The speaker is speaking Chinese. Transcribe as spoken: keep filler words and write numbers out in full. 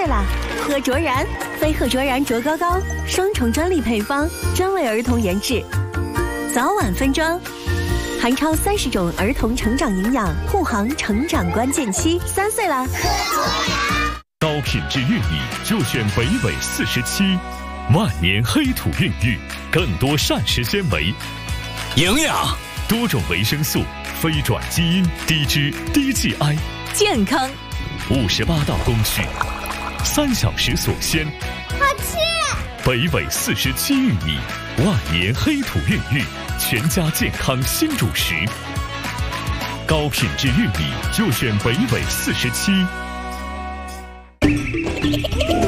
岁啦！贺卓然，非贺卓然卓高高双重专利配方，专为儿童研制，早晚分装，含超三十种儿童成长营养，护航成长关键期。三岁啦！ 贺卓然， 高品质玉米就选北纬四十七，万年黑土孕育，更多膳食纤维、 营养、 多种维生素、非转基因、低脂、低 G I， 健康。 五十八道工序，三小时锁鲜。 好吃！ 北纬四十七玉米，万年黑土孕育，全家健康新主食。高品质玉米就选北纬四十七。